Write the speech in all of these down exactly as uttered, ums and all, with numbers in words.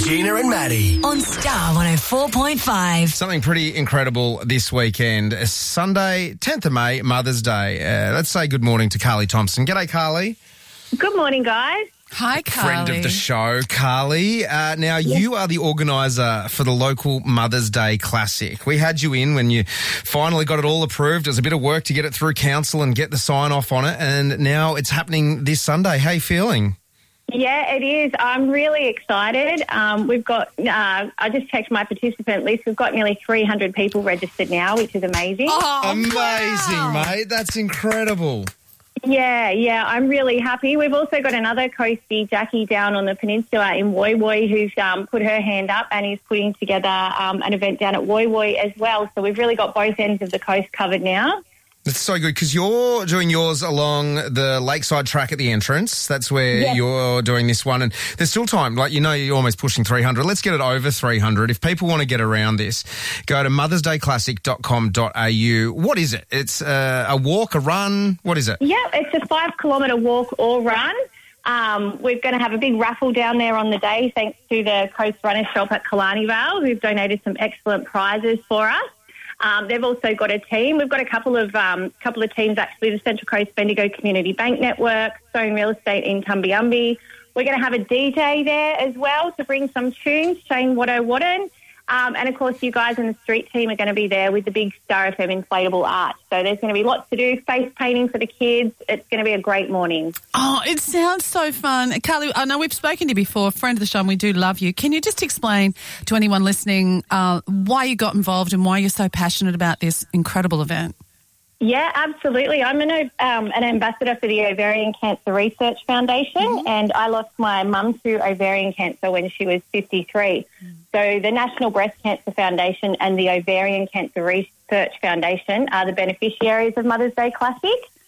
Gina and Maddie on Star one oh four point five. Something pretty incredible this weekend. Sunday, tenth of May, Mother's Day. Uh, let's say good morning to Carly Thompson. G'day, Carly. Good morning, guys. Hi, Carly. Friend of the show, Carly. Uh, now, yes. You are the organiser for the local Mother's Day Classic. We had you in when you finally got it all approved. It was a bit of work to get it through council and get the sign-off on it, and now it's happening this Sunday. How are you feeling? Yeah, it is. I'm really excited. Um, we've got, uh, I just checked my participant list. We've got nearly three hundred people registered now, which is amazing. Oh, amazing, wow. mate. That's incredible. Yeah, yeah, I'm really happy. We've also got another coastie, Jackie, down on the peninsula in Woy Woy, who's um, put her hand up and is putting together um, an event down at Woy Woy as well. So we've really got both ends of the coast covered now. That's so good because you're doing yours along the lakeside track at the entrance. That's where yes. you're doing this one. And there's still time. Like, you know, you're almost pushing three hundred. Let's get it over three hundred. If people want to get around this, go to mothers day classic dot com dot a u. What is it? It's uh, a walk, a run? What is it? Yeah, it's a five kilometre walk or run. Um, we're going to have a big raffle down there on the day thanks to the Coast Runners Shop at Killarney Vale, who've donated some excellent prizes for us. Um, they've also got a team. We've got a couple of um, couple of teams, actually, the Central Coast Bendigo Community Bank Network, Stone Real Estate in Tumbiumbi. We're going to have a D J there as well to bring some tunes, Shane Watto Watton. Um, and, of course, you guys in the street team are going to be there with the big Star F M inflatable arch. So there's going to be lots to do, face painting for the kids. It's going to be a great morning. Oh, it sounds so fun. Carly, I know we've spoken to you before, friend of the show, and we do love you. Can you just explain to anyone listening uh, why you got involved and why you're so passionate about this incredible event? Yeah, absolutely. I'm an, um, an ambassador for the Ovarian Cancer Research Foundation, mm-hmm. and I lost my mum to ovarian cancer when she was fifty-three. Mm-hmm. So the National Breast Cancer Foundation and the Ovarian Cancer Research Foundation are the beneficiaries of Mother's Day Classic.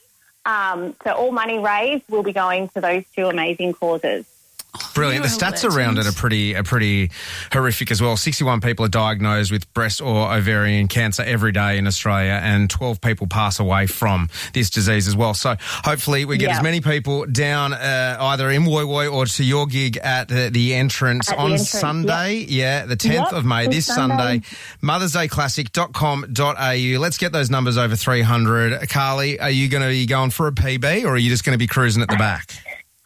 Um, so all money raised will be going to those two amazing causes. Brilliant. The stats around it are pretty are pretty horrific as well. sixty-one people are diagnosed with breast or ovarian cancer every day in Australia, and twelve people pass away from this disease as well. So hopefully we get yeah. as many people down uh, either in Woy Woy or to your gig at the, the entrance at on the entrance, Sunday. Yep. Yeah, the tenth yep, of May, this Sunday. Sunday. mothers day classic dot com dot a u. Let's get those numbers over three hundred. Carly, are you going to be going for a P B or are you just going to be cruising at the back?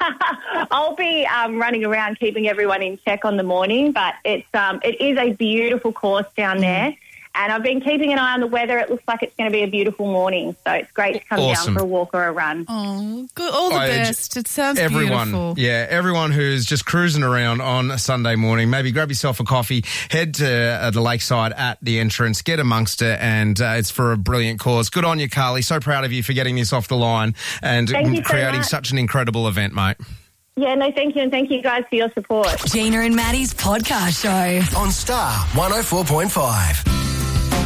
I'll be um, running around keeping everyone in check on the morning, but it's um, it is a beautiful course down there, and I've been keeping an eye on the weather. It looks like it's going to be a beautiful morning, so it's great to come awesome. down for a walk or a run. Oh, good. All the I, best. It sounds everyone, beautiful. Yeah, everyone who's just cruising around on a Sunday morning, maybe grab yourself a coffee, head to uh, the lakeside at the entrance, get amongst it, and uh, it's for a brilliant cause. Good on you, Carly. So proud of you for getting this off the line and creating so such an incredible event, mate. Yeah, no, thank you, and thank you guys for your support. Gina and Maddie's podcast show on Star one oh four point five.